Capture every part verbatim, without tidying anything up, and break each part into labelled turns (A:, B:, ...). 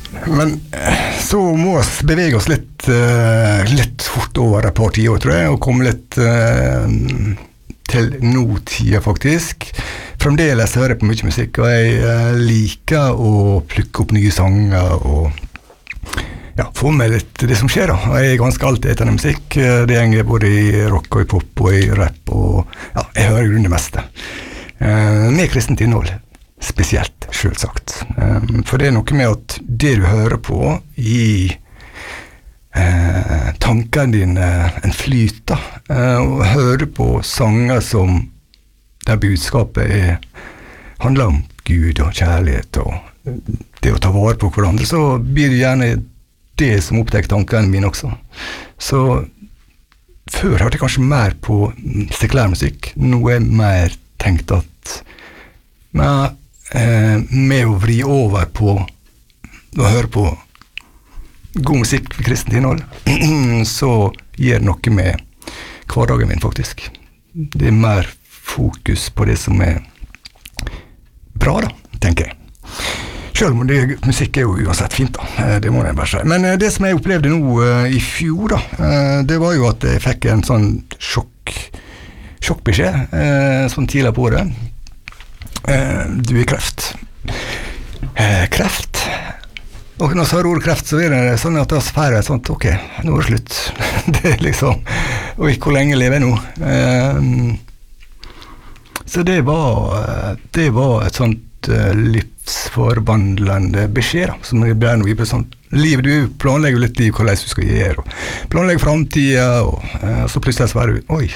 A: Men så må vi bevege oss litt, uh, litt fort over et par tiår, tror jeg, og komme litt uh, til nåtida, faktisk. Fremdeles hører jeg på mye musikk, og jeg uh, liker å plukke opp nye sanger og ja, få med litt det som skjer da. Jeg er ganske alltid etter musikk. Det gjenger både i rock og i pop og i rap, og ja, jeg hører i grunnen det meste. Uh, med kristent innhold. Spesielt, selvsagt. Um, for det er noe med at det du hører på i uh, tankene dine en flyt da, uh, og hører på sanger som der budskapet er, handler om Gud og kjærlighet og det å ta vare på hverandre, så blir det gjerne det som oppdekker tankene mine også. Så før hørte jeg kanskje mer på sekulær musikk, nå er jeg mer tenkt at men, Eh, med å vri over på å høre på god musikk med kristent innhold, så gir noe med hverdagen min, faktisk. Det er mer fokus på det som er bra, da, tenker jeg. Selv om det, musikk er jo uansett fint, da. Det må jeg bare si. Men det som jeg opplevde nå uh, i fjor, da, uh, det var jo at jeg fikk en sånn sjokk, sjokkbeskjed, uh, sånn tidligere på året. Uh, du er kreft. Uh, kreft. Og når jeg har ordet kreft, så er det sånn at det er færre sånt, ok, nå er det slutt. Det er liksom, og ikke hvor lenge lever jeg nå. Uh, så det var, det var et sånt uh, livsforvandlende beskjed, da, som det ble noe i sånn. Livet, du planlegger jo litt liv, hvordan du skal gjøre, og planlegger fremtiden, og uh, så plutselig så var det, oi.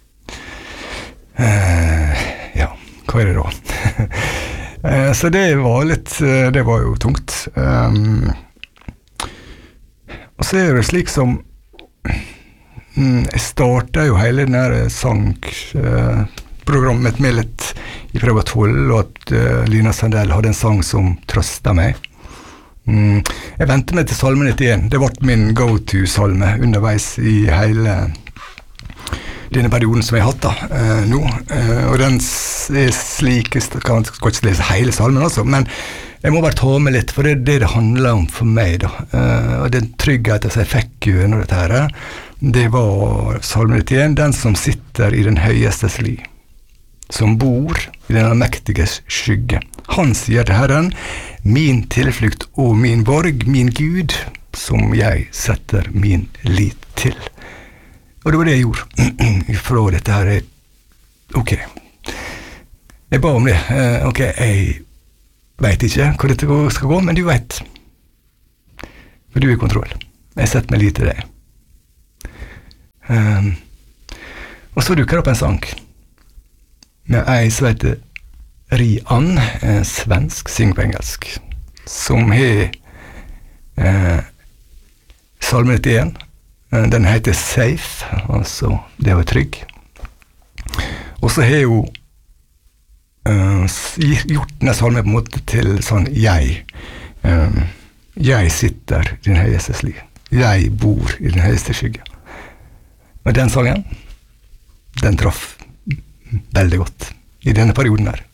A: Uh, ja. Hva er det da? Så det var litt, det var jo tungt. Um, og så er det slik som, um, jeg startet jo hele denne sangprogrammet med litt i prøve tolv, og at uh, Lina Sandell hadde en sang som trøstet meg. Um, jeg ventet meg til salmen nittien. Det var min go-to-salme underveis i hele denne perioden som jeg har hatt da, uh, nå, uh, og den er slik, jeg kan ikke lese hele salmen altså, men jeg må bare ta med litt, for det er det det handler om for meg da, uh, og den tryggheten som jeg fikk jo under dette her, det var salmen nittien, den som sitter i den høyestes ly, som bor i den mektiges skygge. Han sier til Herren, min tilflukt og min borg, min Gud, som jeg setter min lit til. Og det var det jeg gjorde fra dette her. Ok, jeg ba om det. Uh, ok, jeg vet ikke hvor dette skal gå, men du vet. For du er i kontroll. Jeg setter meg litt til deg. Um, og så dukker det opp en sang med ei som heter Rian, en svensk, synger på engelsk, som har uh, salme nittien. Den heter Safe, altså det var trygg. Og så har jo uh, gjort denne salmen på en måte til sånn jeg. Um, jeg sitter i den høyeste sli. Jeg bor i den høyeste skygge. Og den sangen, den traff veldig godt i denne perioden her.